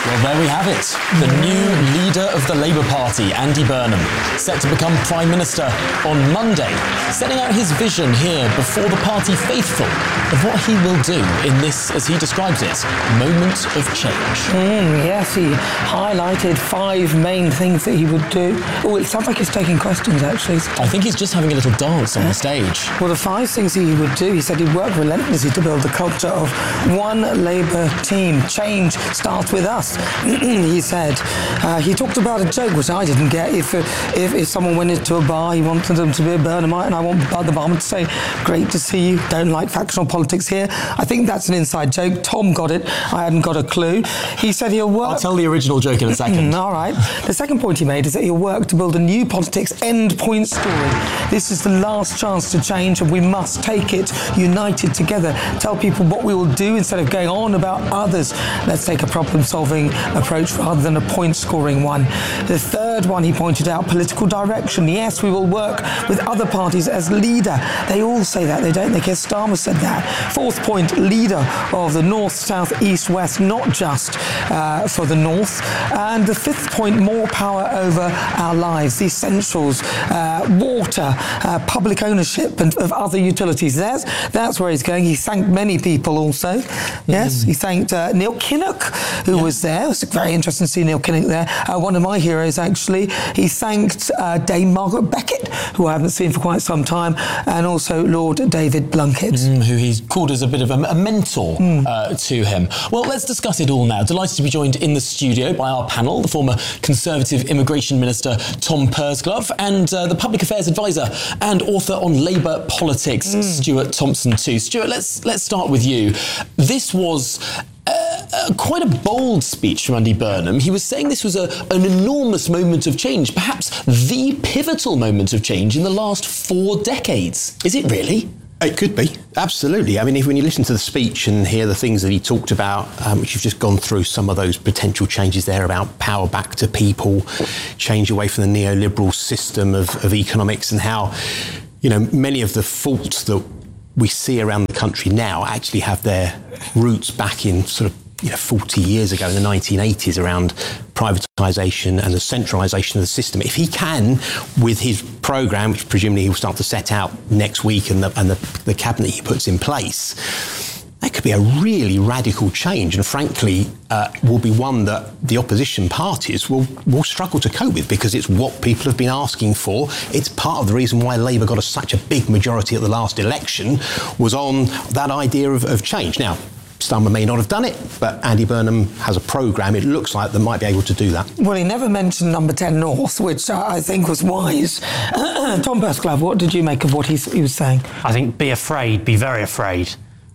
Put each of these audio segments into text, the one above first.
Well, there we have it. The new leader of the Labour Party, Andy Burnham, set to become Prime Minister on Monday, setting out his vision here before the party faithful of what he will do in this, as he describes it, moment of change. Yes, he highlighted 5 main things that he would do. Oh, it sounds like he's taking questions, actually. I think he's just having a little dance on the stage. Well, the 5 things he would do, he said he'd work relentlessly to build a culture of one Labour team. Change starts with us, he said. He talked about a joke, which I didn't get. If someone went into a bar, he wanted them to be a Burnhamite, and I want the barman to say, great to see you, don't like factional politics here. I think that's an inside joke. Tom got it. I hadn't got a clue. He said he'll work... I'll tell the original joke in a second. All right. The second point he made is that he'll work to build a new politics end point story. This is the last chance to change, and we must take it united together. Tell people what we will do instead of going on about others. Let's take a problem-solving approach rather than a point-scoring one. The third one, he pointed out, political direction. Yes, we will work with other parties as leader. They all say that, they don't. Keir Starmer said that. Fourth point, leader of the north, south, east, west, not just for the north. And the fifth point, more power over our lives, the essentials, water, public ownership of other utilities. That's where he's going. He thanked many people also. Yes, he thanked Neil Kinnock, who was there. It was very interesting to see Neil Kinnock there. One of my heroes, actually. He thanked Dame Margaret Beckett, who I haven't seen for quite some time, and also Lord David Blunkett. Who he's called as a bit of a mentor to him. Well, let's discuss it all now. Delighted to be joined in the studio by our panel, the former Conservative Immigration Minister Tom Pursglove, and the Public Affairs Advisor and author on Labour politics, Stuart Thompson too. Stuart, let's start with you. This was quite a bold speech from Andy Burnham. He was saying this was an enormous moment of change, perhaps the pivotal moment of change in the last 4 decades. Is it really? It could be, absolutely. I mean, when you listen to the speech and hear the things that he talked about, which you've just gone through, some of those potential changes there about power back to people, change away from the neoliberal system of economics, and how, many of the faults that we see around the country now actually have their roots back in sort of 40 years ago in the 1980s around privatisation and the centralisation of the system. If he can, with his programme, which presumably he will start to set out next week, and the cabinet he puts in place, that could be a really radical change, and frankly will be one that the opposition parties will struggle to cope with, because it's what people have been asking for. It's part of the reason why Labour got such a big majority at the last election, was on that idea of change. Now, Starmer may not have done it, but Andy Burnham has a programme, it looks like, that might be able to do that. Well, he never mentioned Number 10 North, which I think was wise. Tom Pursglove, what did you make of what he was saying? I think be afraid, be very afraid.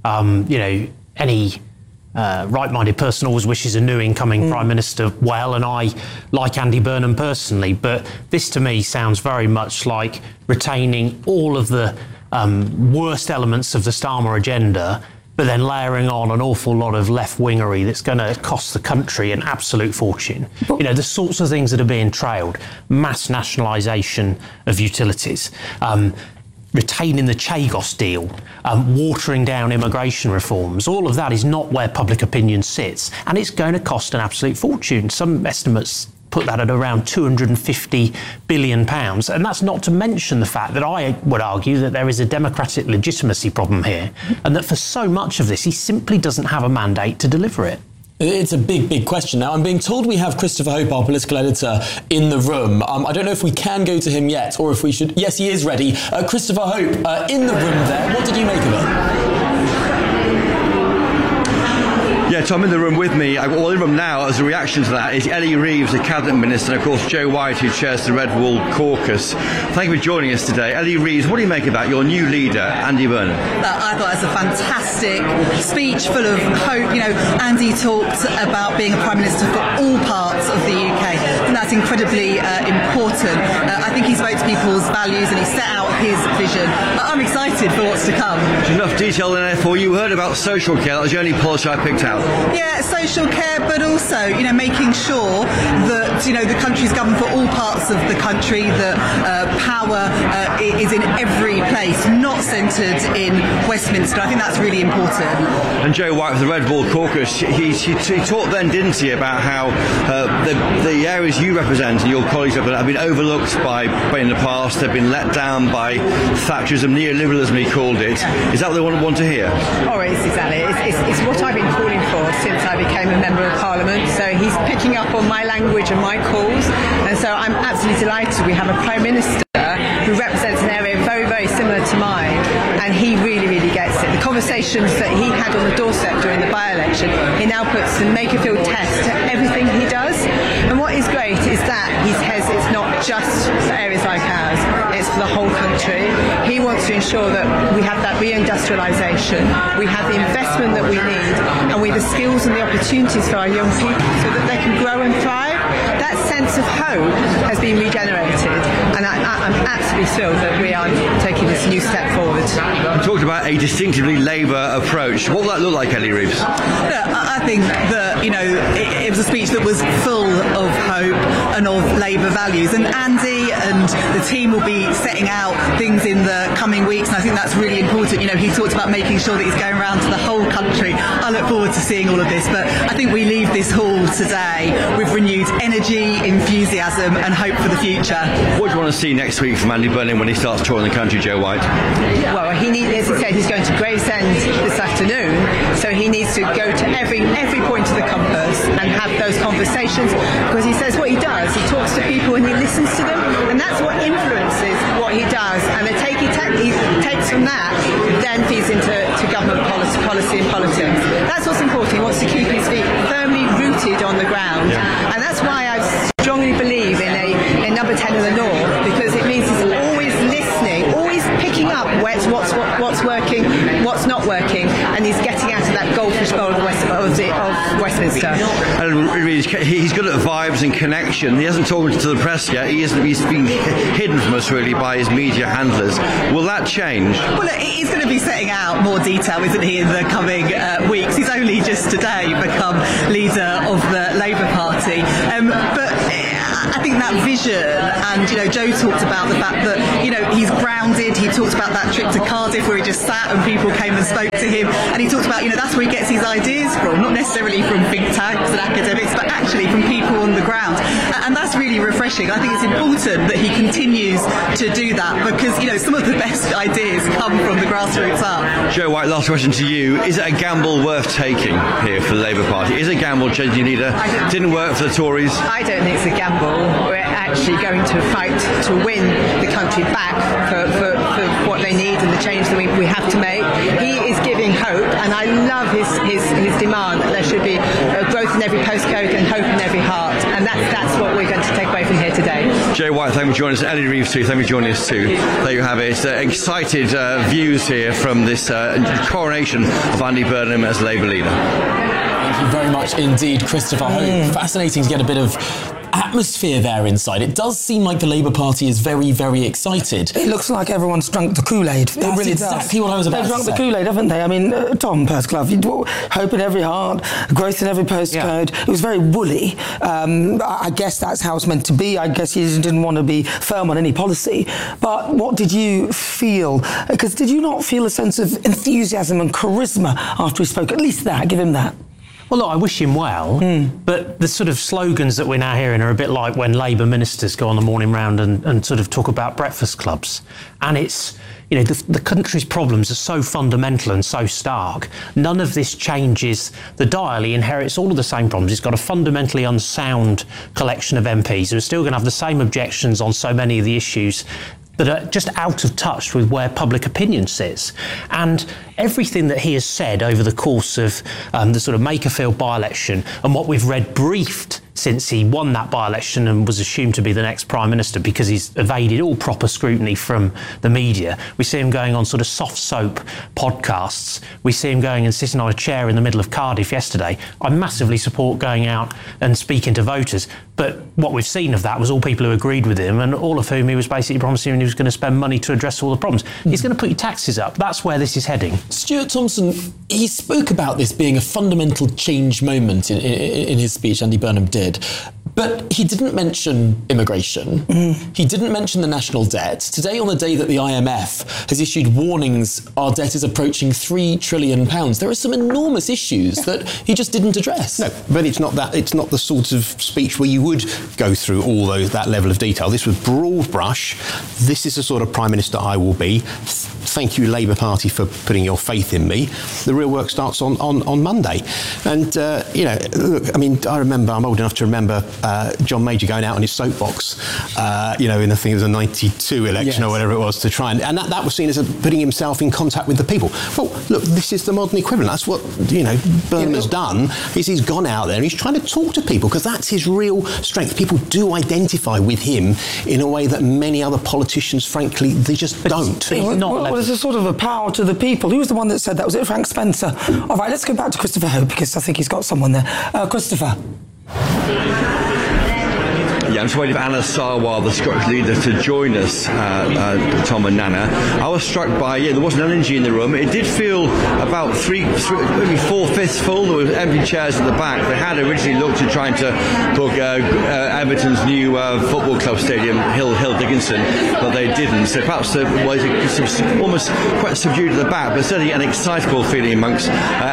Any right-minded person always wishes a new incoming Prime Minister well, and I like Andy Burnham personally, but this to me sounds very much like retaining all of the worst elements of the Starmer agenda, but then layering on an awful lot of left-wingery that's going to cost the country an absolute fortune. The sorts of things that are being trailed, mass nationalisation of utilities, retaining the Chagos deal, watering down immigration reforms, all of that is not where public opinion sits, and it's going to cost an absolute fortune. Some estimates put that at around £250 billion. And that's not to mention the fact that I would argue that there is a democratic legitimacy problem here, and that for so much of this, he simply doesn't have a mandate to deliver it. It's a big, big question. Now, I'm being told we have Christopher Hope, our political editor, in the room. I don't know if we can go to him yet, or if we should... Yes, he is ready. Christopher Hope, in the room there. What did you make of it? Yeah, Tom, in the room with me, in the room now as a reaction to that is Ellie Reeves, the Cabinet Minister, and of course Jo White, who chairs the Red Wall Caucus. Thank you for joining us today. Ellie Reeves, what do you make about your new leader, Andy Burnham? I thought it was a fantastic speech full of hope. Andy talked about being a Prime Minister for all parts of the UK, and that's incredibly important. I think he spoke to people's values, and he set out his vision. I'm excited for what's to come. There's enough detail in there for you. Heard about social care. That was the only policy I picked out. Yeah, social care, but also, making sure that, the country's governed for all parts of the country, that power is in every place, not centred in Westminster. I think that's really important. And Joe White of the Red Wall Caucus, he talked then, didn't he, about how the areas you represent and your colleagues have been overlooked by in the past. They've been let down by Thatcherism, neoliberalism, he called it. Is that what they want to hear? Oh, it is, exactly. It's what I've been calling for since I became a Member of Parliament. So he's picking up on my language and my calls. And so I'm absolutely delighted we have a Prime Minister who represents an area very, very similar to mine. And he really, really gets it. The conversations that he had on the doorstep during the by-election, he now puts the Makerfield test to everything he does. And what is great is that he says it's not just for areas like ours, it's for the whole country. He wants to ensure that we have that reindustrialisation, we have the investment that we need, and we have the skills and the opportunities for our young people so that they can grow and thrive. That sense of hope has been regenerated, and I'm absolutely thrilled that we are taking this new step forward. You talked about a distinctively Labour approach. What will that look like, Ellie Reeves? I think that, it was a speech that was full of hope and of Labour values. And Andy and the team will be setting out things in the coming weeks, and I think that's really important. He talked about making sure that he's going around to the whole country. I look forward to seeing all of this, but I think we leave this hall today with renewed energy, enthusiasm and hope for the future. What do you want to see next week from Andy Burnham when he starts touring the country, Joe White? Well, as he said, he's going to Gravesend this afternoon, so he needs to go to every point of the compass and have those conversations, because he says what he does, he talks to people and he listens to them, and that's what influences what he does, and the take he takes from that then feeds into government policy and politics. That's what's important. He wants to keep his feet firmly rooted on the ground, and that's why I strongly believe in number 10 in the North, because it means he's always listening, always picking up what's working, what's not working, and he's getting out of that goldfish bowl of Westminster. And he's good at vibes and connection. He hasn't talked to the press yet. He's been hidden from us really by his media handlers. Will that change? Well, he's going to be setting out more detail, isn't he, in the coming weeks. He's only just today become leader of the Labour Party. But I think that vision, and Joe talked about the fact that he's grounded. He talked about that trip to Cardiff where he just sat and people came and spoke to him, and he talked about that's where he gets his ideas from, not necessarily from think tanks and academics, but actually from people on the ground, and that's really refreshing. I think it's important that he continues to do that, because some of the best ideas come from the grassroots up. Joe White, last question to you: is it a gamble worth taking here for the Labour Party? Is it a gamble changing leader? Didn't work for the Tories. I don't think it's a gamble. We're actually going to fight to win the country back for what they need and the change that we have to make. He is giving hope, and I love his demand that there should be growth in every postcode and hope in every heart, and that's what we're going to take away from here today. Joe White, thank you for joining us. Ellie Reeves too, thank you for joining us too. There you have it. Excited views here from this coronation of Andy Burnham as Labour leader. Thank you very much indeed, Christopher. Fascinating to get a bit of atmosphere there inside. It does seem like the Labour Party is very, very excited. It looks like everyone's drunk the Kool-Aid. It really does. Exactly what I was about to say. They've drunk the Kool-Aid, haven't they? I mean, Tom Pursglove, hope in every heart, growth in every postcode. Yeah. It was very woolly. I guess that's how it's meant to be. I guess he didn't want to be firm on any policy. But what did you feel? Because did you not feel a sense of enthusiasm and charisma after he spoke? At least that. Give him that. Well, look, I wish him well, but the sort of slogans that we're now hearing are a bit like when Labour ministers go on the morning round and sort of talk about breakfast clubs. And it's, the country's problems are so fundamental and so stark. None of this changes the dial. He inherits all of the same problems. He's got a fundamentally unsound collection of MPs who are still going to have the same objections on so many of the issues that are just out of touch with where public opinion sits. And everything that he has said over the course of the sort of Makerfield by-election and what we've read briefed since he won that by-election and was assumed to be the next Prime Minister because he's evaded all proper scrutiny from the media. We see him going on sort of soft soap podcasts. We see him going and sitting on a chair in the middle of Cardiff yesterday. I massively support going out and speaking to voters, but what we've seen of that was all people who agreed with him, and all of whom he was basically promising he was going to spend money to address all the problems. He's going to put your taxes up. That's where this is heading. Stuart Thompson, he spoke about this being a fundamental change moment in his speech, Andy Burnham did. But he didn't mention immigration. He didn't mention the national debt. Today, on the day that the IMF has issued warnings our debt is approaching £3 trillion, there are some enormous issues that he just didn't address. No, but it's not that. It's not the sort of speech where you would go through all that level of detail. This was broad brush. This is the sort of Prime Minister I will be. Thank you, Labour Party, for putting your faith in me. The real work starts on Monday. And, look, I mean, I'm old enough to remember John Major going out on his soapbox, in I think it was a 92 election or whatever it was, to try and that was seen as putting himself in contact with the people. Well, look, this is the modern equivalent. That's what, Burnham has done, is he's gone out there and he's trying to talk to people, because that's his real strength. People do identify with him in a way that many other politicians, frankly, they just don't. Well, there's a sort of a power to the people. Who was the one that said that? Was it Frank Spencer? All right, let's go back to Christopher Hope, because I think he's got someone there. Christopher. Yeah, I'm just waiting for Anna Sarwar, the Scottish leader, to join us, Tom and Nana. I was struck by, there wasn't energy in the room. It did feel about maybe 4/5 full. There were empty chairs at the back. They had originally looked at trying to book Everton's new football club stadium, Hill Dickinson, but they didn't. So perhaps it was almost quite subdued at the back, but certainly an excitable feeling amongst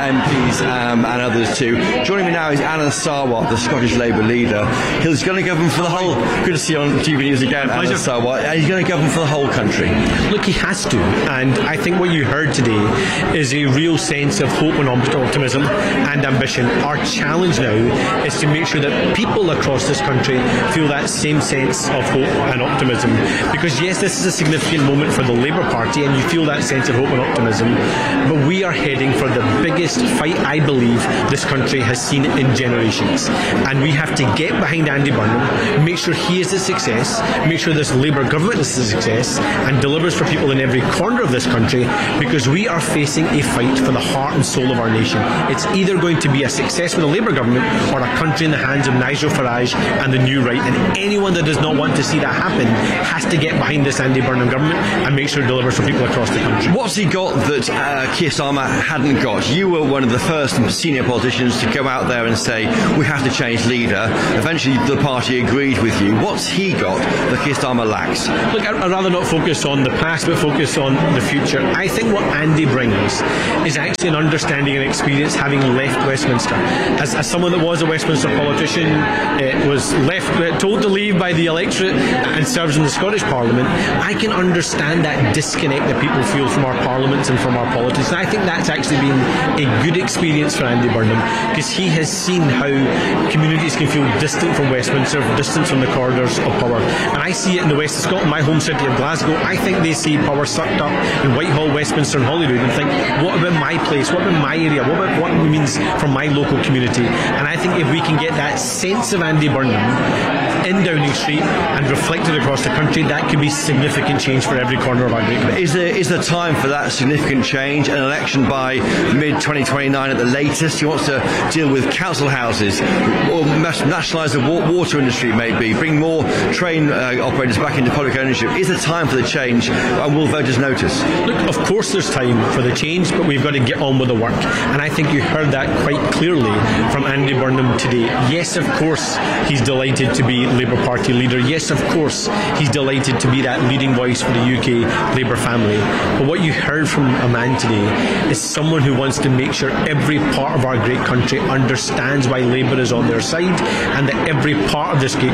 MPs and others too. Joining me now is Anna Sarwar, the Scottish Labour leader. He's going to govern for the whole. Good to see you on TV News again, Anna Sarwar. He's going to govern for the whole country. Look, he has to, and I think what you heard today is a real sense of hope and optimism and ambition. Our challenge now is to make sure that people across this country feel that same sense of hope and optimism, because yes, this is a significant moment for the Labour Party and you feel that sense of hope and optimism, but we are heading for the biggest fight I believe this country has seen in generations, and we have to get behind Andy Burnham, make sure he is a success, make sure this Labour government is a success and delivers for people in every corner of this country, because we are facing a fight for the heart and soul of our nation. It's either going to be a success for the Labour government or a country in the hands of Nigel Farage and the New Right, and anyone that does not want to see that happen has to get behind this Andy Burnham government and make sure it delivers for people across the country. What's he got that Keir Starmer hadn't got? You were one of the first senior politicians to go out there and say we have to change leader. Eventually the party agreed with you. What's he got that Keir Starmer lacks? Look, I'd rather not focus on the past but focus on the future. I think what Andy brings is actually an understanding and experience, having left Westminster. As someone that was a Westminster politician, was told to leave by the electorate and serves in the Scottish Parliament, I can understand that disconnect that people feel from our parliaments and from our politics, and I think that's actually been a good experience for Andy Burnham, because he has seen how communities can feel distant from Westminster, distant from the corridors of power, and I see it in the west of Scotland, my home city of Glasgow. I think they see power sucked up in Whitehall, Westminster and Holyrood and think, what about my place, what about my area, what about what it means for my local community? And I think if we can get that sense of Andy Burnham in Downing Street and reflected across the country, that could be significant change for every corner of our great country. Is there time for that significant change? An election by mid-2029 at the latest? He wants to deal with council houses, or nationalise the water industry maybe, bring more train operators back into public ownership. Is there time for the change, and will voters notice? Look, of course there's time for the change, but we've got to get on with the work, and I think you heard that quite clearly from Andy Burnham today. Yes, of course he's delighted to be Labour Party leader. Yes, of course he's delighted to be that leading voice for the UK Labour family. But what you heard from a man today is someone who wants to make sure every part of our great country understands why Labour is on their side, and that every part of this great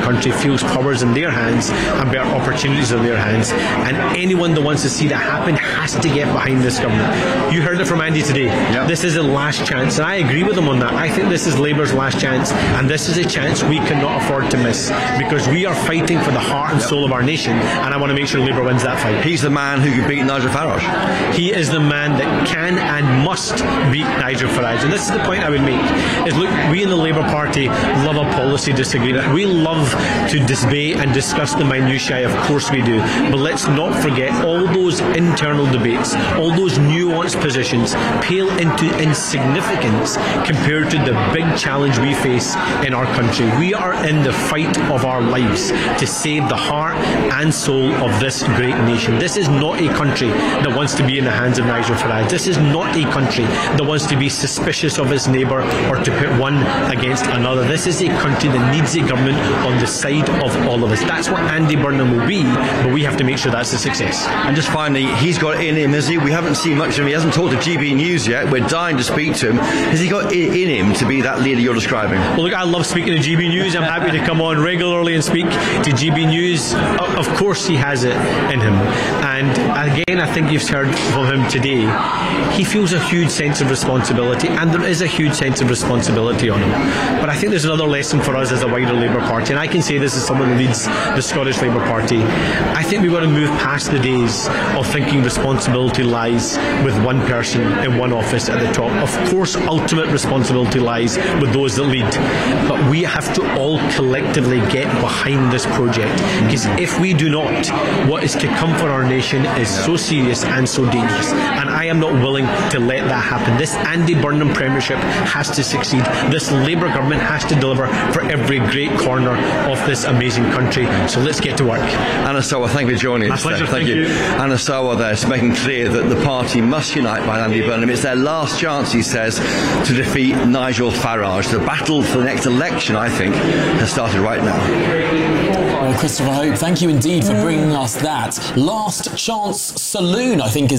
country feels power's in their hands and better opportunities in their hands. And anyone that wants to see that happen has to get behind this government. You heard it from Andy today. Yep. This is a last chance, and I agree with him on that. I think this is Labour's last chance, and this is a chance we cannot afford to miss, because we are fighting for the heart and soul of our nation, and I want to make sure Labour wins that fight. He's the man who can beat Nigel Farage. He is the man that can and must beat Nigel Farage. And this is the point I would make, is look, we in the Labour Party love a policy disagreement. We love to debate and discuss the minutiae, of course we do. But let's not forget all those internal debates, all those nuanced positions pale into insignificance compared to the big challenge we face in our country. We are in the fight of our lives to save the heart and soul of this great nation. This is not a country that wants to be in the hands of Nigel Farage. This is not a country that wants to be suspicious of its neighbour or to pit one against another. This is a country that needs a government on the side of all of us. That's what Andy Burnham will be, but we have to make sure that's a success. And just finally, he's got it in him, has he? We haven't seen much of him. He hasn't talked to GB News yet. We're dying to speak to him. Has he got it in him to be that leader you're describing? Well, look, I love speaking to GB News. I'm happy to come on regularly and speak to GB News. Of course he has it in him. And again, I think you've heard from him today. He feels a huge sense of responsibility, and there is a huge sense of responsibility on him. But I think there's another lesson for us as a wider Labour Party, and I can say this as someone who leads the Scottish Labour Party. I think we've got to move past the days of thinking responsibility lies with one person in one office at the top. Of course, ultimate responsibility lies with those that lead. But we have to all collectively get behind this project, because if we do not, what is to come for our nation is so serious and so dangerous. And I am not willing to let that happen. This Andy Burnham Premiership has to succeed. This Labour government has to deliver for every great corner of this amazing country. So let's get to work. Anna Sowell, thank you for joining us. My pleasure, thank you. Anna Sowell there is making clear that the party must unite behind Andy Burnham. It's their last chance, he says, to defeat Nigel Farage. The battle for the next election, I think, has started right now. Well, Christopher Hope, thank you indeed for bringing us that. Last Chance Saloon, I think, is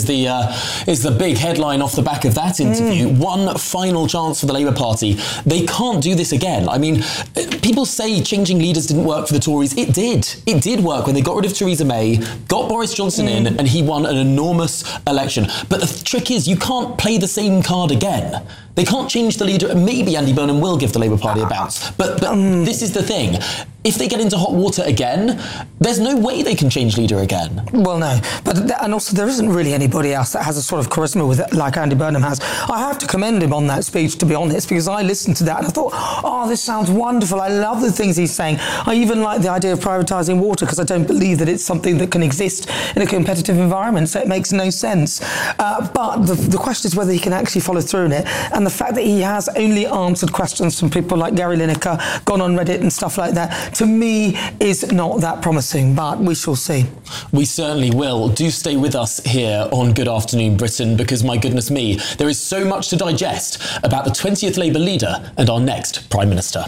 the big headline off the back of that interview. One final chance for the Labour Party. They can't do this again. I mean, people say changing leaders didn't work for the Tories. It did. It did work when they got rid of Theresa May, got Boris Johnson in, and he won an enormous election. But the trick is, you can't play the same card again. They can't change the leader. Maybe Andy Burnham will give the Labour Party a bounce. But this is the thing. If they get into hot water again, there's no way they can change leader again. Well, no. And also, there isn't really anybody else that has a sort of charisma with it like Andy Burnham has. I have to commend him on that speech, to be honest, because I listened to that and I thought, oh, this sounds wonderful. I love the things he's saying. I even like the idea of privatising water, because I don't believe that it's something that can exist in a competitive environment, so it makes no sense. But the question is whether he can actually follow through on it. And the fact that he has only answered questions from people like Gary Lineker, gone on Reddit and stuff like that, to me is not that promising, but we shall see. We certainly will. Do stay with us here on Good Afternoon Britain, because my goodness me, there is so much to digest about the 20th Labour leader and our next Prime Minister.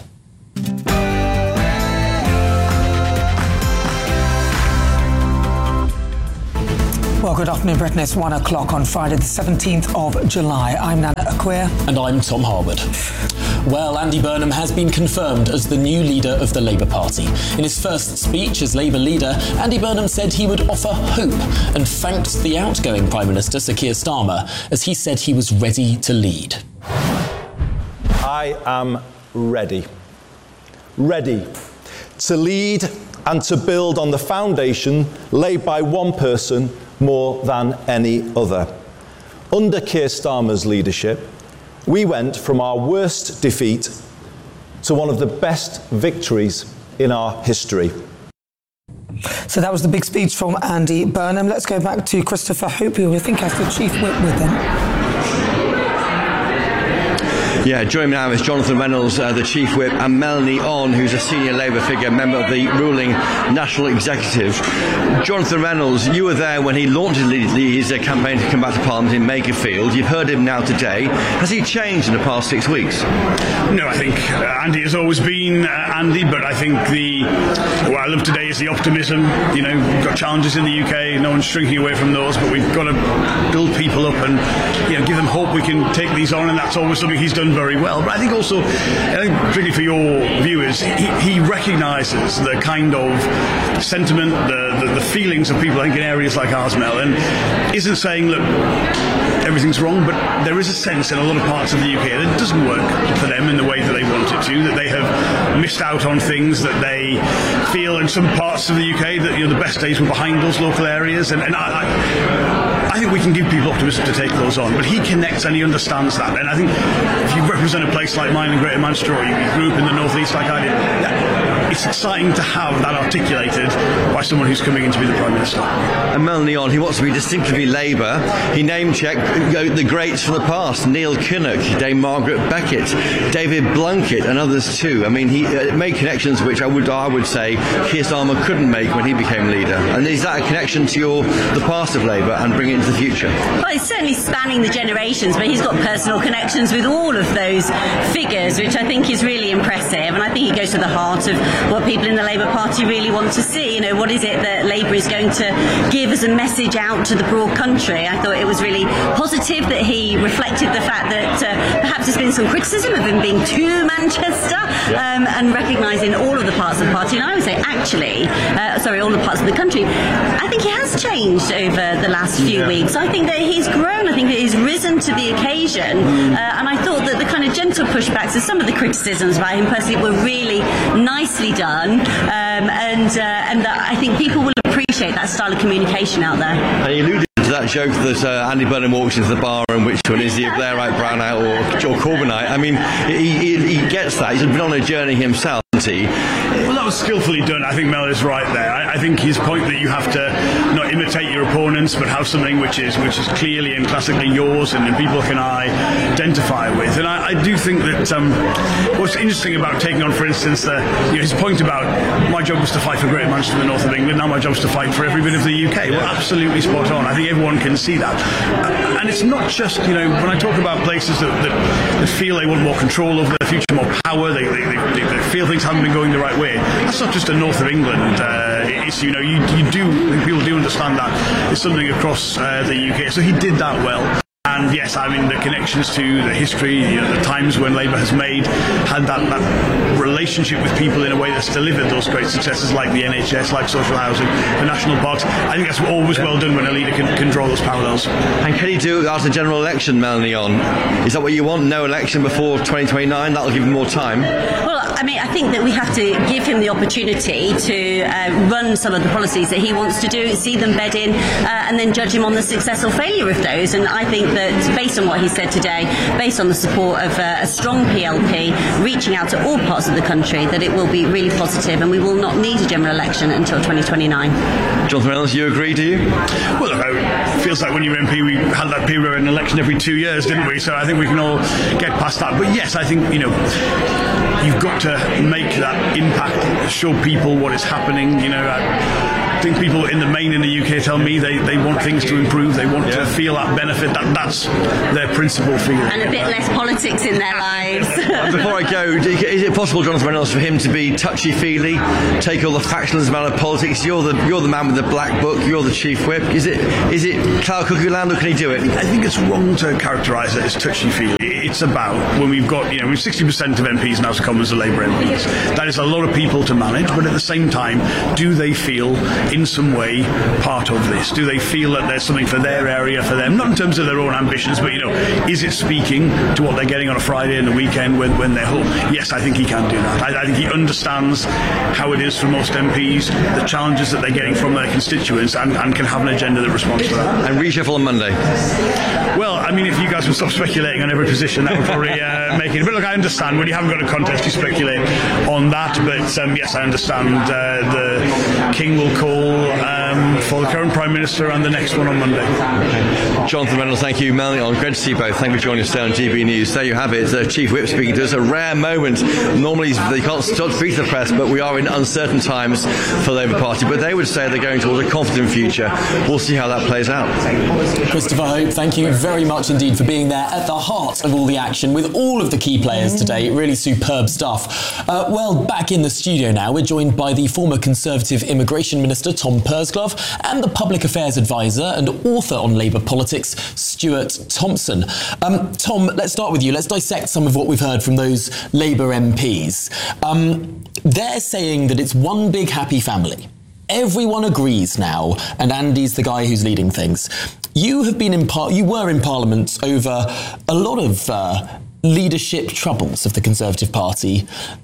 Well, good afternoon, Britain. It's 1 o'clock on Friday, the 17th of July. I'm Nana Acquia. And I'm Tom Harwood. Well, Andy Burnham has been confirmed as the new leader of the Labour Party. In his first speech as Labour leader, Andy Burnham said he would offer hope and thanked the outgoing Prime Minister, Sir Keir Starmer, as he said he was ready to lead. I am ready. Ready to lead and to build on the foundation laid by one person more than any other. Under Keir Starmer's leadership, we went from our worst defeat to one of the best victories in our history. So that was the big speech from Andy Burnham. Let's go back to Christopher Hope, who I think has the Chief Whip with him. Yeah, joining me now is Jonathan Reynolds, the Chief Whip, and Melanie On, who's a senior Labour figure, member of the ruling National Executive. Jonathan Reynolds, you were there when he launched his campaign to come back to Parliament in Makerfield. You've heard him now today. Has he changed in the past 6 weeks? No, I think Andy has always been Andy, but I think what I love today is the optimism. You know, we've got challenges in the UK, no one's shrinking away from those, but we've got to build people up and, you know, give them hope we can take these on, and that's always something he's done very well. But I think also, particularly for your viewers, he recognises the kind of sentiment, the feelings of people, I think, in areas like ours, Mel, and isn't saying, look, everything's wrong, but there is a sense in a lot of parts of the UK that it doesn't work for them in the way that they want it to, that they have missed out on things, that they feel in some parts of the UK that, you know, the best days were behind those local areas, and I think we can give people optimism to take those on, but he connects and he understands that. And I think if you represent a place like mine in Greater Manchester, or you grew up in the North East like I did, it's exciting to have that articulated by someone who's coming in to be the Prime Minister. And Mel Neon, he wants to be distinctively Labour. He name-checked the greats from the past: Neil Kinnock, Dame Margaret Beckett, David Blunkett, and others too. I mean, he made connections which I would say Keir Starmer couldn't make when he became leader. And is that a connection to the past of Labour and bring it into the future? Well, it's certainly spanning the generations, but he's got personal connections with all of those figures, which I think is really impressive. And I think he goes to the heart of what people in the Labour Party really want to see. You know, what is it that Labour is going to give as a message out to the broad country? I thought it was really positive that he reflected the fact that perhaps there's been some criticism of him being too Manchester, and recognising all of the parts of the party. And I would say, actually, all the parts of the country, I think he has changed over the last few weeks. I think that he's grown. I think that he's risen to the occasion. And I thought that the kind of gentle pushbacks and some of the criticisms about him personally were really nicely done, and that I think people will appreciate that style of communication out there. And you alluded to that joke that Andy Burnham walks into the bar, and which one is he, a Blairite, Brownite or Corbynite? I mean, he gets that. He's been on a journey himself, hasn't he? Well, that was skillfully done. I think Mel is right there. I think his point that you have to not imitate your opponents, but have something which is clearly and classically yours, and people can identify with. And I do think that what's interesting about taking on, for instance, his point about my job was to fight for Greater Manchester and the north of England. Now my job is to fight for every bit of the UK. Well, absolutely spot on. I think everyone can see that. And it's not just, you know, when I talk about places that feel they want more control over their future, more power, they feel things haven't been going the right way. That's not just a north of England issue. You know, people do understand that it's something across the UK. So he did that well. And yes, I mean, the connections to the history, you know, the times when Labour has had that relationship with people in a way that's delivered those great successes, like the NHS, like social housing, the national parks. I think that's always well done when a leader can draw those parallels. And can he do it after a general election, Melanie On? Is that what you want? No election before 2029? That'll give him more time? Well, I mean, I think that we have to give him the opportunity to run some of the policies that he wants to do, see them bed in, and then judge him on the success or failure of those. And I think that based on what he said today, based on the support of a strong PLP reaching out to all parts of the country, that it will be really positive, and we will not need a general election until 2029. Jonathan Reynolds, you agree, do you? Well, it feels like when you were MP, we had that period of an election every 2 years, didn't we? So I think we can all get past that. But yes, I think, you know, you've got to make that impact, show people what is happening. You know, I think people in the main in the UK tell me they want things to improve, they want to feel that benefit, that's their principal feeling. And a bit less politics in their lives. Before I go, is it possible, Jonathan Reynolds, for him to be touchy-feely, take all the factionalism out of politics? You're the man with the black book, you're the chief whip. Is it cloud cuckoo land, or can he do it? I think it's wrong to characterise it as touchy-feely. It's about when we've got, you know, 60% of MPs now to come as the Labour MPs. That is a lot of people to manage, but at the same time, do they feel in some way part of this? Do they feel that there's something for their area, for them? Not in terms of their own ambitions, but, you know, is it speaking to what they're getting on a Friday and the weekend when they're home? Yes, I think he can do that. I think he understands how it is for most MPs, the challenges that they're getting from their constituents, and can have an agenda that responds to that. And reshuffle on Monday? Well, I mean, if you guys would stop speculating on every position, that would probably make it. But look, I understand when you haven't got a contest, you speculate on on that. But yes, I understand the King will call for the current Prime Minister and the next one on Monday. Jonathan Reynolds, thank you. Mel Leon, great to see you both. Thank you for joining us today on GB News. There you have it. The Chief Whip speaking to us. A rare moment. Normally they can't speak to the press, but we are in uncertain times for the Labour Party. But they would say they're going towards a confident future. We'll see how that plays out. Christopher Hope, thank you very much indeed for being there at the heart of all the action with all of the key players today. Really superb stuff. Well, back in the studio now, we're joined by the former Conservative Immigration Minister Tom Pursglove and the Public Affairs Advisor and author on Labour politics, Stuart Thompson. Tom, let's start with you. Let's dissect some of what we've heard from those Labour MPs. They're saying that it's one big happy family. Everyone agrees now, and Andy's the guy who's leading things. You have been you were in Parliament over a lot of leadership troubles of the Conservative Party.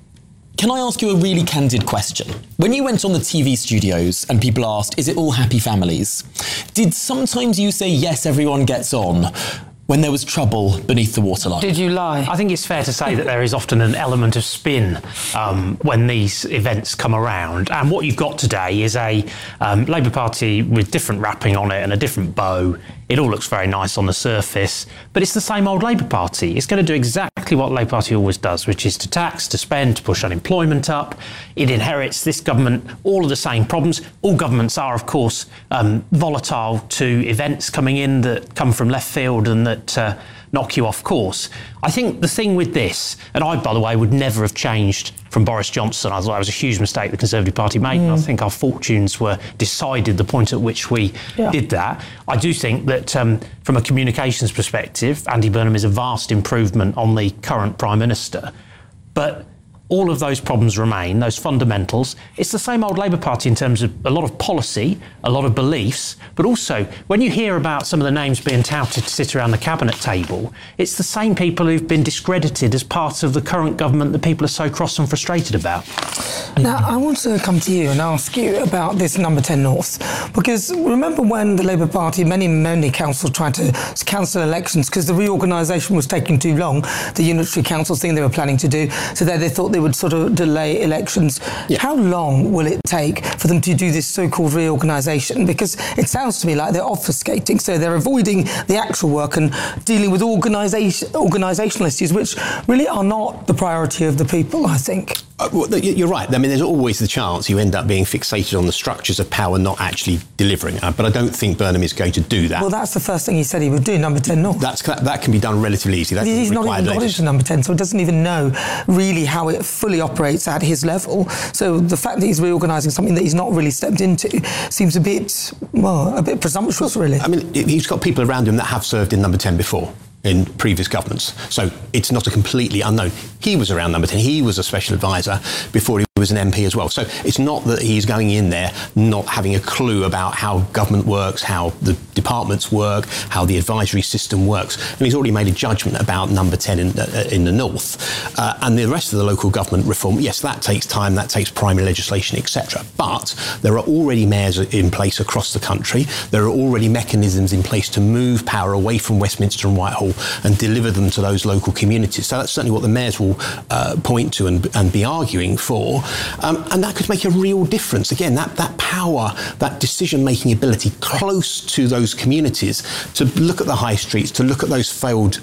Can I ask you a really candid question? When you went on the TV studios and people asked, is it all happy families? Did sometimes you say, yes, everyone gets on, when there was trouble beneath the waterline? Did you lie? I think it's fair to say that there is often an element of spin when these events come around. And what you've got today is a Labour Party with different wrapping on it and a different bow. It all looks very nice on the surface, but it's the same old Labour Party. It's going to do exactly what the Labour Party always does, which is to tax, to spend, to push unemployment up. It inherits this government all of the same problems. All governments are, of course, volatile to events coming in that come from left field and that knock you off course. I think the thing with this, and I, by the way, would never have changed from Boris Johnson. I thought it was a huge mistake the Conservative Party made, and I think our fortunes were decided the point at which we did that. I do think that from a communications perspective, Andy Burnham is a vast improvement on the current Prime Minister. But all of those problems remain, those fundamentals. It's the same old Labour Party in terms of a lot of policy, a lot of beliefs, but also when you hear about some of the names being touted to sit around the cabinet table, it's the same people who've been discredited as part of the current government that people are so cross and frustrated about. Now, I want to come to you and ask you about this Number 10 North, because remember when the Labour Party, many councils tried to cancel elections because the reorganisation was taking too long, the unitary council thing they were planning to do, so that they thought they would sort of delay elections. Yeah. How long will it take for them to do this so-called reorganisation? Because it sounds to me like they're obfuscating, so they're avoiding the actual work and dealing with organisational issues, which really are not the priority of the people, I think. Well, you're right. I mean, there's always the chance you end up being fixated on the structures of power, not actually delivering. But I don't think Burnham is going to do that. Well, that's the first thing he said he would do, Number 10 North. That can be done relatively easily. He's not even got into Number 10, so he doesn't even know really how it fully operates at his level. So the fact that he's reorganising something that he's not really stepped into seems a bit presumptuous, really. I mean, he's got people around him that have served in Number 10 before, in previous governments. So it's not a completely unknown. He was around Number 10. He was a special advisor before he was an MP as well. So it's not that he's going in there not having a clue about how government works, how the departments work, how the advisory system works. And he's already made a judgment about Number 10 in the North. And the rest of the local government reform, yes, that takes time, that takes primary legislation, etc. But there are already mayors in place across the country. There are already mechanisms in place to move power away from Westminster and Whitehall and deliver them to those local communities. So that's certainly what the mayors will point to and be arguing for. And that could make a real difference. Again, that power, that decision-making ability close to those communities, to look at the high streets, to look at those failed,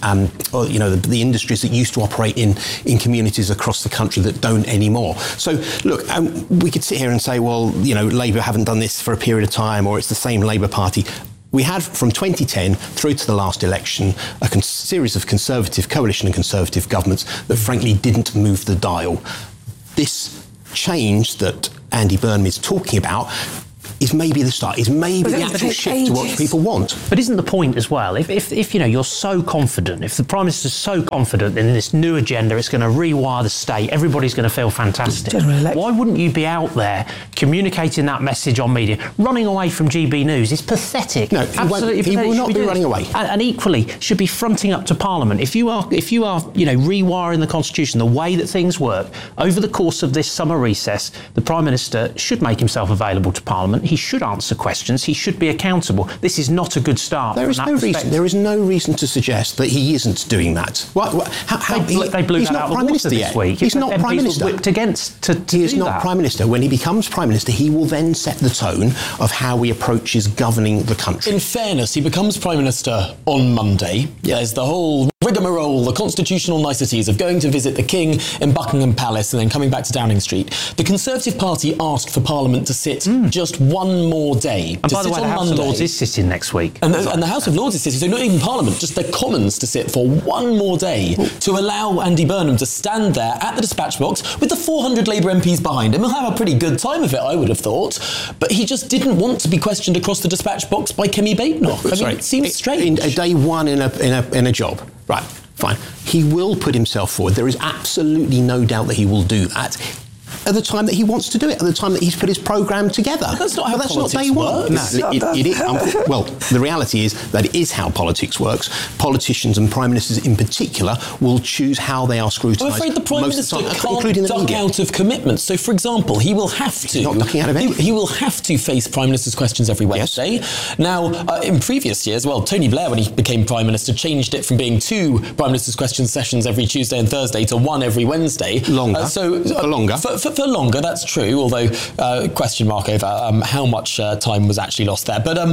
the industries that used to operate in communities across the country that don't anymore. So, look, we could sit here and say, well, Labour haven't done this for a period of time, or it's the same Labour Party. We had, from 2010 through to the last election, a series of Conservative coalition and Conservative governments that frankly didn't move the dial. This change that Andy Burnham is talking about is maybe the start, is maybe the actual shift to what people want. But isn't the point as well, if you're so confident, if the Prime Minister's so confident in this new agenda, it's going to rewire the state, everybody's going to feel fantastic. Why wouldn't you be out there communicating that message on media? Running away from GB News is pathetic. No, absolutely he will not be running away. And equally, should be fronting up to Parliament. If you are, rewiring the Constitution, the way that things work, over the course of this summer recess, the Prime Minister should make himself available to Parliament. He should answer questions. He should be accountable. This is not a good start. There is no reason. There is no reason to suggest that he isn't doing that. They blew that out of the water this week. He's not Prime Minister. Whipped against to he is not Prime Minister. When he becomes Prime Minister, he will then set the tone of how he approaches governing the country. In fairness, he becomes Prime Minister on Monday. Yeah. There's the whole rigmarole, the constitutional niceties of going to visit the King in Buckingham Palace and then coming back to Downing Street. The Conservative Party asked for Parliament to sit just one more day. And by the way, the House of Lords is sitting next week. And the House of Lords is sitting, so not even Parliament, just the Commons to sit for one more day to allow Andy Burnham to stand there at the dispatch box with the 400 Labour MPs behind him. He'll have a pretty good time of it, I would have thought. But he just didn't want to be questioned across the dispatch box by Kemi Badenoch. I mean, it seems strange. In a day one in a job. Right, fine. He will put himself forward. There is absolutely no doubt that he will do that at the time that he wants to do it, at the time that he's put his programme together. That's not how politics day one. works. No, it is. Well, the reality is that it is how politics works. Politicians and Prime Ministers in particular will choose how they are scrutinised. I'm afraid the Prime Minister can't duck out of commitments. So, for example, he will have to... He's not ducking out of anything. He will have to face Prime Minister's questions every Wednesday. Yes. Now, in previous years, well, Tony Blair, when he became Prime Minister, changed it from being 2 Prime Minister's questions sessions every Tuesday and Thursday to 1 every Wednesday. Longer. For longer. For longer, that's true, although question mark over how much time was actually lost there. But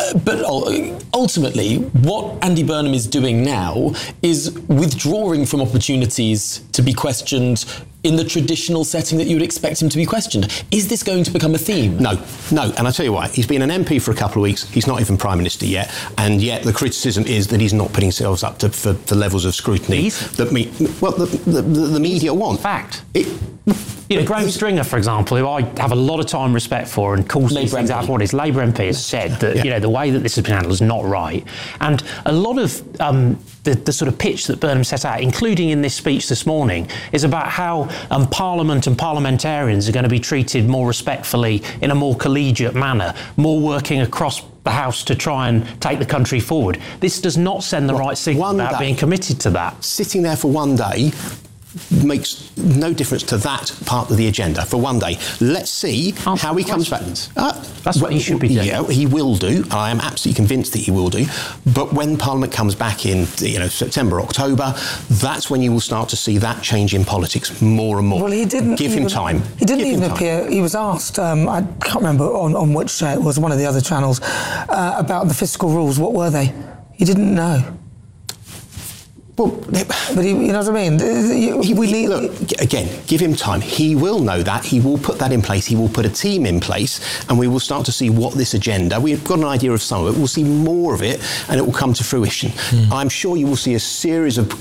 ultimately, what Andy Burnham is doing now is withdrawing from opportunities to be questioned in the traditional setting that you would expect him to be questioned. Is this going to become a theme? No. And I'll tell you why. He's been an MP for a couple of weeks. He's not even Prime Minister yet. And yet the criticism is that he's not putting himself up for the levels of scrutiny that the media want. Fact. Graham Stringer, for example, who I have a lot of time respect for and calls these things out for what his Labour MP has said, that the way that this has been handled is not right. And a lot of the sort of pitch that Burnham set out, including in this speech this morning, is about how Parliament and parliamentarians are going to be treated more respectfully in a more collegiate manner, more working across the House to try and take the country forward. This does not send the right signal about being committed to that. Sitting there for one day makes no difference to that part of the agenda for one day. Let's see how he comes back. That's what he should be doing. Yeah, he will do. I am absolutely convinced that he will do. But when Parliament comes back in, September, October, that's when you will start to see that change in politics more and more. Well, he didn't give him time. He didn't even appear. He was asked. I can't remember on which it was, one of the other channels, about the fiscal rules. What were they? He didn't know. Well, but you know what I mean? Look, again, give him time. He will know that. He will put that in place. He will put a team in place, and we will start to see what this agenda... We've got an idea of some of it. We'll see more of it, and it will come to fruition. I'm sure you will see a series of,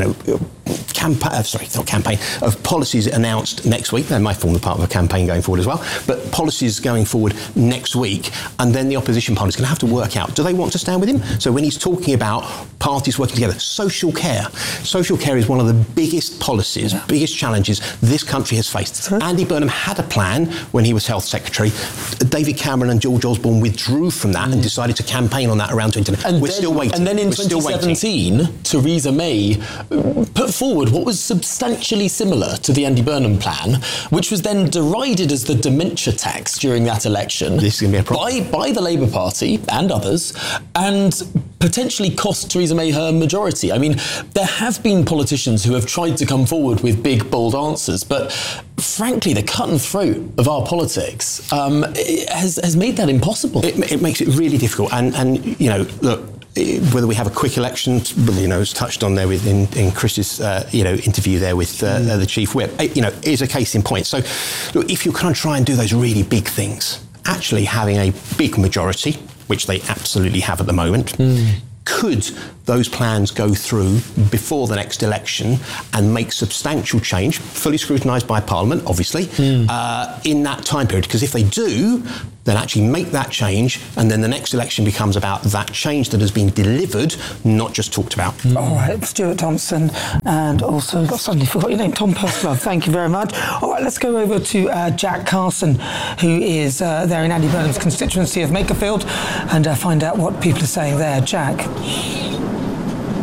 of policies announced next week. They might form part of a campaign going forward as well, but policies going forward next week, and then the opposition party is going to have to work out, do they want to stand with him? So when he's talking about parties working together, social care is one of the biggest policies, biggest challenges this country has faced. Andy Burnham had a plan when he was Health Secretary. David Cameron and George Osborne withdrew from that and decided to campaign on that around 2010. We're still waiting. And then in 2017, Theresa May put forward what was substantially similar to the Andy Burnham plan, which was then derided as the dementia tax during that election. This is going to be a problem. By the Labour Party and others, and potentially cost Theresa May her majority. I mean, there have been politicians who have tried to come forward with big, bold answers, but frankly, the cut and throat of our politics has made that impossible. It makes it really difficult. And look, whether we have a quick election, it's touched on there in Chris's interview there with the Chief Whip, is a case in point. So, look, if you're going to try and do those really big things, actually having a big majority, which they absolutely have at the moment, could those plans go through before the next election and make substantial change, fully scrutinised by Parliament, obviously, in that time period? Because if they do, then actually make that change, and then the next election becomes about that change that has been delivered, not just talked about. All right, Stuart Thompson, and also, I suddenly forgot your name, Tom Pursglove. Thank you very much. All right, let's go over to Jack Carson, who is there in Andy Burnham's constituency of Makerfield, and find out what people are saying there. Jack.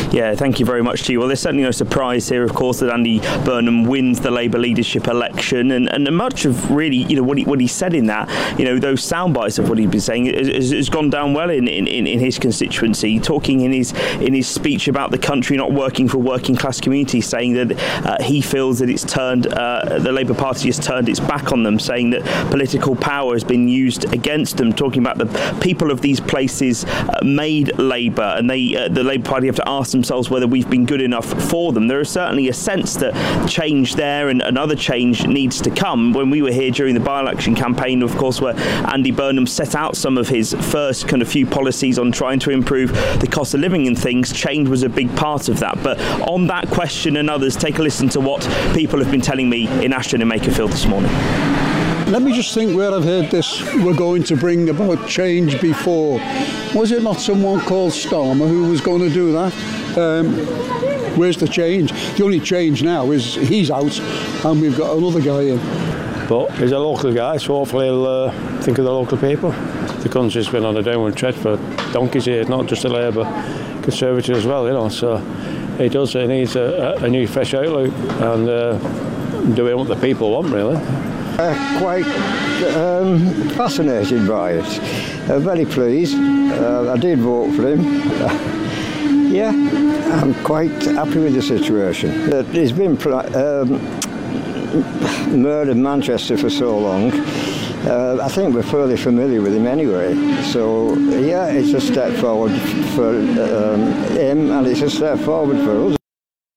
Yeah, thank you very much to you. Well, there's certainly no surprise here, of course, that Andy Burnham wins the Labour leadership election, and much of really, what he said in that, those sound bites of what he's been saying has gone down well in his constituency. Talking in his speech about the country not working for working class communities, saying that he feels that the Labour Party has turned its back on them, saying that political power has been used against them. Talking about the people of these places made Labour, and the Labour Party have to ask themselves whether we've been good enough for them. There is certainly a sense that change there and another change needs to come. When we were here during the by-election campaign, of course, where Andy Burnham set out some of his first kind of few policies on trying to improve the cost of living and things, change was a big part of that. But on that question and others, take a listen to what people have been telling me in Ashton and Makerfield this morning. Let me just think where I've heard this, we're going to bring about change before. Was it not someone called Starmer who was going to do that? Where's the change? The only change now is he's out and we've got another guy in. But he's a local guy, so hopefully he'll think of the local people. The country's been on a downward trend for donkeys here, not just a Labour Conservative as well, so he does. He needs a new fresh outlook and doing what the people want, really. Quite fascinated by it. Very pleased. I did vote for him. Yeah, I'm quite happy with the situation. He's been mayor of Manchester for so long. I think we're fairly familiar with him anyway. So, yeah, it's a step forward for him, and it's a step forward for us.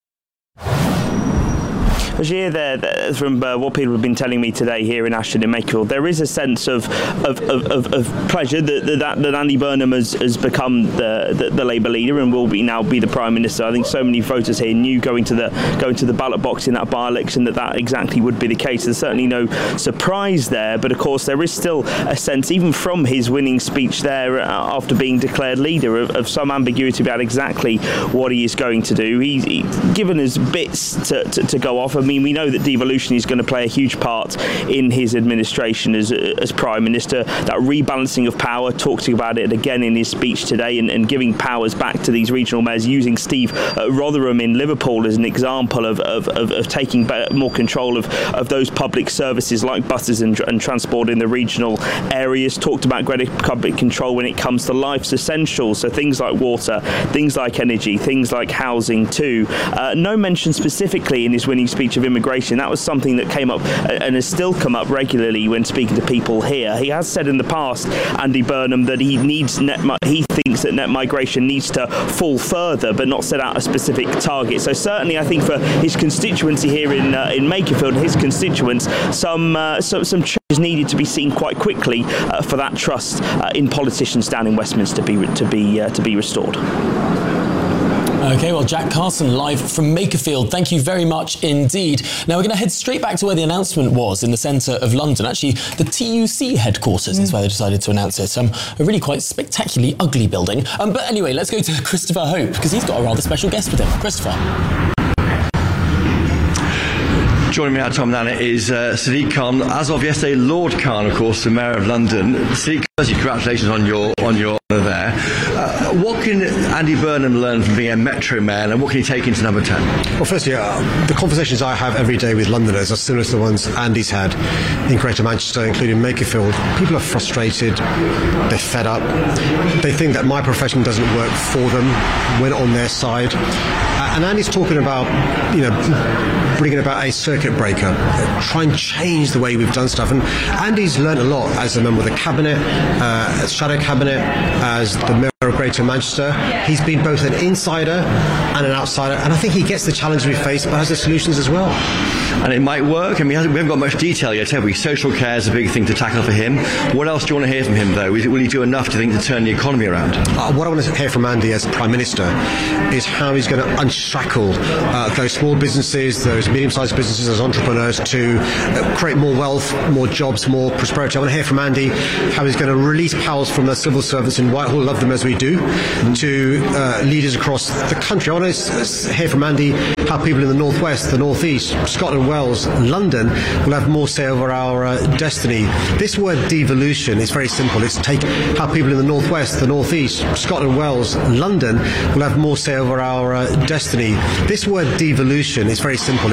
As you hear there from what people have been telling me today here in Ashton and Makerfield, there is a sense of pleasure that Andy Burnham has become the Labour leader and will now be the Prime Minister. I think so many voters here knew going to the ballot box in that by-election that exactly would be the case. There's certainly no surprise there, but of course there is still a sense, even from his winning speech there after being declared leader, of some ambiguity about exactly what he is going to do. He's given us bits to go off. I mean, we know that devolution is going to play a huge part in his administration as Prime Minister. That rebalancing of power, talking about it again in his speech today, and giving powers back to these regional mayors, using Steve Rotherham in Liverpool as an example of taking more control of those public services like buses and transport in the regional areas. Talked about greater public control when it comes to life's essentials, so things like water, things like energy, things like housing too. No mention specifically in his winning speech of immigration. That was something that came up and has still come up regularly when speaking to people here. He has said in the past, Andy Burnham, that he thinks that net migration needs to fall further, but not set out a specific target. So certainly, I think for his constituency here in Makerfield, his constituents, some changes needed to be seen quite quickly for that trust in politicians down in Westminster to be restored. OK, well, Jack Carson live from Makerfield. Thank you very much indeed. Now we're going to head straight back to where the announcement was in the centre of London. Actually, the TUC headquarters is where they decided to announce it. A really quite spectacularly ugly building. But anyway, let's go to Christopher Hope, because he's got a rather special guest with him. Christopher. Joining me now, Tom Nannett, is Sadiq Khan. As of yesterday, Lord Khan, of course, the Mayor of London. Sadiq, congratulations on your honour there. What can Andy Burnham learn from being a Metro Mayor, and what can he take into number 10? Well, firstly, the conversations I have every day with Londoners are similar to the ones Andy's had in Greater Manchester, including Makerfield. People are frustrated, they're fed up, they think that my profession doesn't work for them, we're not on their side. And Andy's talking about, bringing about a circuit breaker, try and change the way we've done stuff. And Andy's learned a lot as a member of the cabinet, as shadow cabinet, as the Mayor of Greater Manchester. He's been both an insider and an outsider, and I think he gets the challenge we face, but has the solutions as well. And it might work. I mean, we haven't got much detail yet, have we? Social care is a big thing to tackle for him. What else do you want to hear from him, though? Will he do enough, do you think, to turn the economy around? What I want to hear from Andy as Prime Minister is how he's going to unshackle those small businesses, those to medium-sized businesses as entrepreneurs to create more wealth, more jobs, more prosperity. I want to hear from Andy how he's going to release powers from the civil servants in Whitehall, love them as we do, to leaders across the country. I want to hear from Andy how people in the Northwest, the Northeast, Scotland, Wales, London will have more say over our destiny. This word devolution is very simple. It's take how people in the Northwest, the Northeast, Scotland, Wales, London will have more say over our destiny. This word devolution is very simple.